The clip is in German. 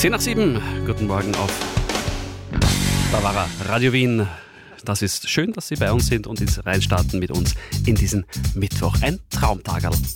10:07, guten Morgen auf Bavara Radio Wien. Das ist schön, dass Sie bei uns sind und jetzt reinstarten mit uns in diesen Mittwoch. Ein Traumtagerl.